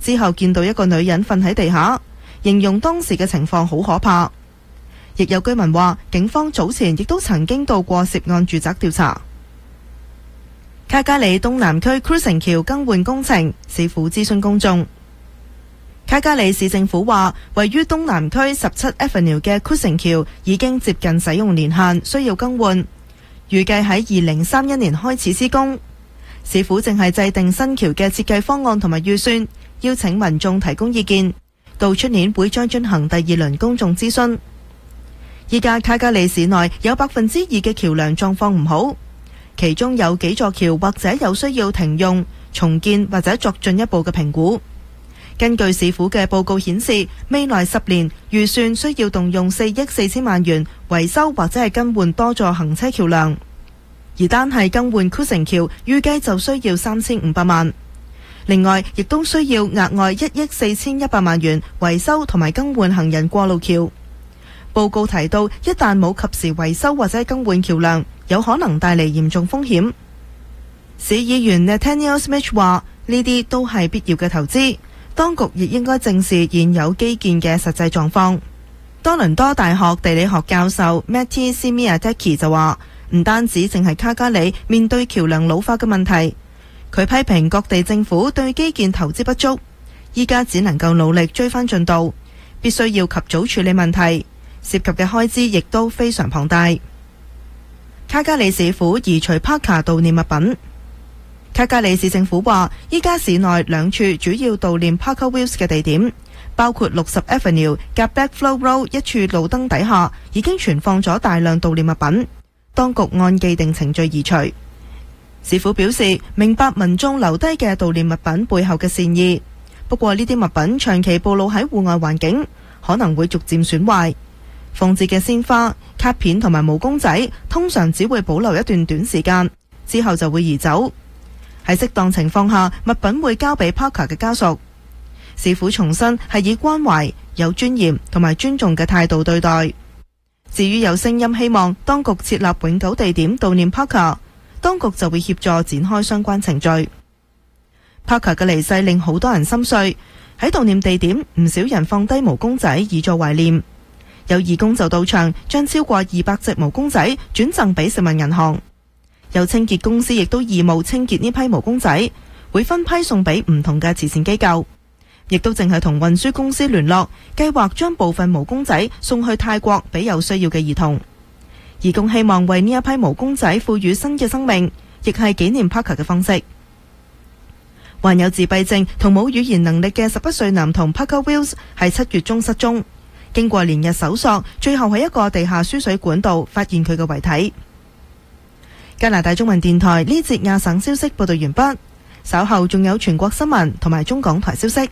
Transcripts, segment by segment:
之後見到一個女人瞓喺地下，形容當時嘅情況好可怕。亦有居民話，警方早前亦都曾經到過涉案住宅調查。卡加里東南區 Cruising 橋更換工程，市府諮詢公眾。卡加里市政府話，位於東南區17 Avenue 嘅 Cruising 橋已經接近使用年限，需要更換，預計喺2031年開始施工。市府正係制定新橋嘅設計方案同埋預算，邀請民眾提供意見，到出年會將進行第2輪公眾諮詢。依家卡加里市內有2%嘅橋梁狀況唔好，其中有幾座橋或者有需要停用、重建或者作進一步嘅評估。根據市府嘅報告顯示，未來10年預算需要動用4億4千萬元維修或者係更換多座行車橋梁，而單係更換 Cruising 橋預計就需要3500萬。另外，亦都需要額外1億4100萬元維修同埋更換行人過路橋。報告提到，一旦冇及時維修或者更換橋梁，有可能帶嚟嚴重風險。市議員 Nathaniel Smith 話：呢啲都係必要嘅投資，當局亦應該正視現有基建嘅實際狀況。多倫多大學地理學教授 Matty Simiadeki 就話：唔單止淨係卡加里面對橋梁老化嘅問題，佢批評各地政府對基建投資不足，依家只能夠努力追翻進度，必須要及早處理問題。涉及嘅開支亦都非常龐大。卡加里市府移除 Parker 悼念物品。卡加里市政府話，依家市內2處主要悼念 Parker Wills 嘅地點，包括60 Avenue 夾 Blackflow Road 一處路燈底下，已經存放咗大量悼念物品，當局按既定程序移除。市府表示，明白民眾留低嘅悼念物品背後嘅善意，不過呢啲物品長期暴露喺戶外環境，可能會逐漸損壞。放置嘅鮮花、卡片同埋毛公仔通常只會保留一段短時間，之後就會移走。喺適當情況下，物品會交俾 Parker 嘅家屬。市府重申係以關懷、有尊嚴同埋尊重嘅態度對待。至於有聲音希望當局設立永久地點悼念 Parker， 當局就會協助展開相關程序。Parker 嘅離世令好多人心碎，喺悼念地點唔少人放低毛公仔以作懷念。有義工就到場，將超過200隻毛公仔轉贈俾食物銀行。有清潔公司亦都義務清潔呢批毛公仔，會分批送俾唔同嘅慈善機構。亦都淨係同運輸公司聯絡，計劃將部分毛公仔送去泰國俾有需要嘅兒童。義工希望為呢一批毛公仔賦予新嘅生命，亦係紀念 Parker 嘅方式。患有自閉症同冇語言能力嘅11歲男童 Parker Wills 喺7月中失蹤。經過連日搜索，最後喺一個地下輸水管道發現佢嘅遺體。加拿大中文電台呢節亞省消息報道完畢，稍後仲有全國新聞同埋中港台消息。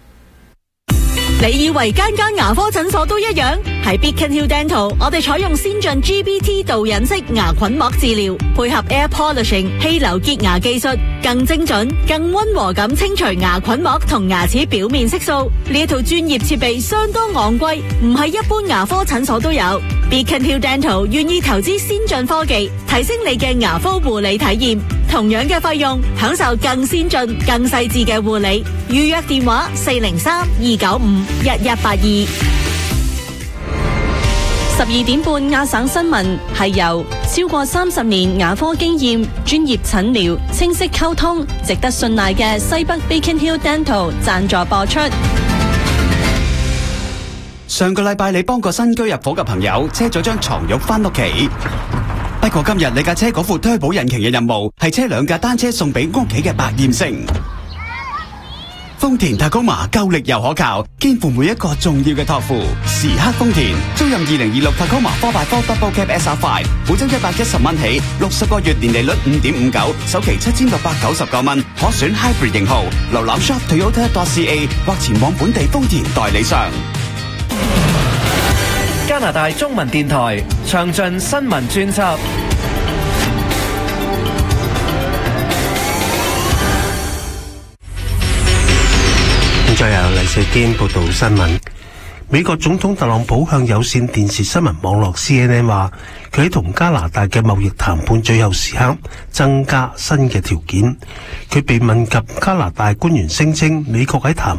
你以為間間牙科診所都一樣？喺 Beacon Hill Dental， 我哋採用先進 GBT 導引式牙菌膜治療，配合 Air Polishing 氣流潔牙技術，更精準、更溫和咁清除牙菌膜同牙齒表面色素。呢一套專業設備相當昂貴，唔係一般牙科診所都有。Beacon Hill Dental 願意投資先進科技，提升你嘅牙科護理體驗。同樣嘅費用，享受更先進、更細緻嘅護理。預約電話403-295-1182。12點半亞省新聞係由超過30年牙科經驗、專業診療、清晰溝通、值得信賴嘅西北 Beacon Hill Dental 贊助播出。 上個禮拜你幫個新居入伙嘅朋友車咗張床褥返屋企，不過今日你架車嗰副turbo引擎嘅任務係車2架單車送俾屋企嘅百厭星。豐田 Tacoma 夠力又可靠，肩負每一個重要嘅託付。時刻豐田，租任2026 Tacoma 4x4 Double Cab SR5，每周110蚊起，60個月年利率5.59，首期7699蚊，可選 Hybrid 型號。瀏覽 shoptoyota.ca 或前往本地豐田代理商。 加拿大中文電台詳盡新聞專輯。 再由黎世堅報道新聞。美國總統特朗普向有線電視新聞網絡 CNN 話，佢喺同加拿大嘅貿易談判最後時刻增加新嘅條件。佢被問及加拿大官員聲稱美國喺談